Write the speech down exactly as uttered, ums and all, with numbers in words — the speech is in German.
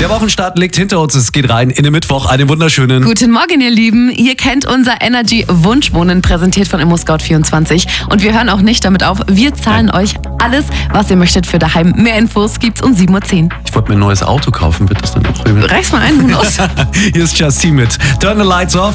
Der Wochenstart liegt hinter uns. Es geht rein in den Mittwoch. Einen wunderschönen. Guten Morgen, ihr Lieben. Ihr kennt unser Energy Wunschwohnen, präsentiert von ImmoScout vierundzwanzig. Und wir hören auch nicht damit auf. Wir zahlen Nein. euch alles, was ihr möchtet für daheim. Mehr Infos gibt's um sieben Uhr zehn. Ich wollte mir ein neues Auto kaufen. Wird das dann auch rüber? Reich's mal ein, who knows? Hier ist Justine mit Turn the Lights Off.